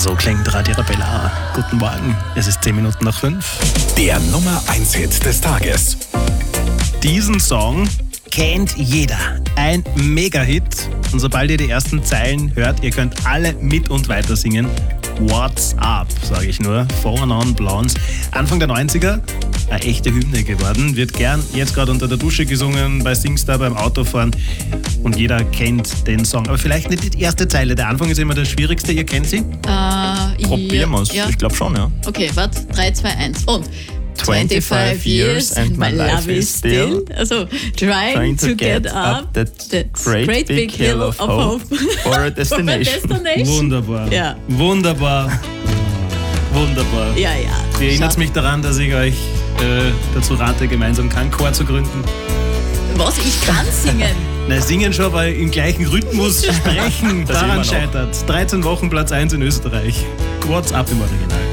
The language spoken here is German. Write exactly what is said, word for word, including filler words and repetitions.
So klingt Radio Arabella. Guten Morgen, es ist zehn Minuten nach fünf. Der Nummer eins Hit des Tages. Diesen Song kennt jeder. Ein Mega-Hit. Und sobald ihr die ersten Zeilen hört, ihr könnt alle mit und weiter singen. What's Up, sage ich nur. Four Non Blondes. Anfang der neunziger, eine echte Hymne geworden. Wird gern jetzt gerade unter der Dusche gesungen, bei Singstar, beim Autofahren. Und jeder kennt den Song. Aber vielleicht nicht die erste Zeile. Der Anfang ist immer das Schwierigste. Ihr kennt sie? Äh, Probieren wir es. ja. Ich glaube schon, ja. Okay, warte. drei, zwei, eins und... twenty-five years and my life is still Also, trying, trying to, get, up that that great, big hill of hope for a destination. destination. Wunderbar. Ja. Wunderbar. Wunderbar. Ja, ja. Wie erinnert Schau. mich daran, dass ich euch äh, dazu rate, gemeinsam keinen Chor zu gründen? Was? Ich kann singen. Na, singen schon, aber im gleichen Rhythmus sprechen, Das daran immer noch. scheitert. dreizehn Wochen Platz eins in Österreich. What's Up im Original.